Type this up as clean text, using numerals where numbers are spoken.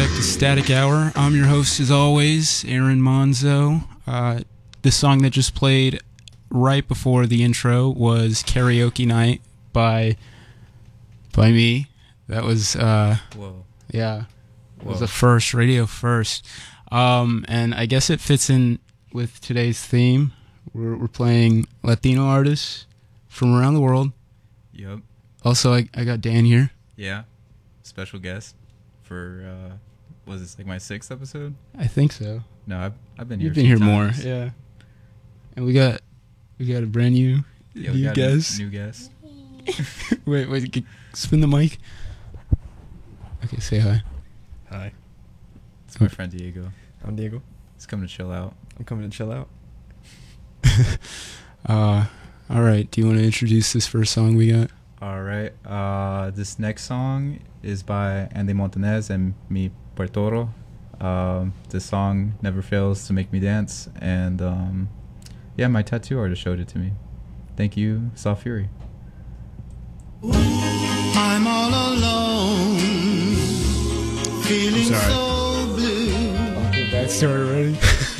back to Static Hour. I'm your host, as always, Aaron Monzo. The song that just played right before the intro was Karaoke Night by me. That was, Whoa. Yeah. It was a first, radio first. And I guess it fits in with today's theme. We're playing Latino artists from around the world. Yep. Also, I got Dan here. Yeah. Special guest for, was this like my 6th episode? I think so. No, I've been here. You've been here more, times. yeah. And we got a brand new guest. New guest. Wait, spin the mic. Okay, say hi. Hi, It's my friend Diego. I'm Diego. He's coming to chill out. I'm coming to chill out. All right. Do you want to introduce this first song we got? All right. This next song is by Andy Montanez and Mi Puertoro. This song never fails to make me dance, and yeah, my tattoo artist showed it to me. Thank you, Soft Fury. I'm all alone, feeling so blue. That story already.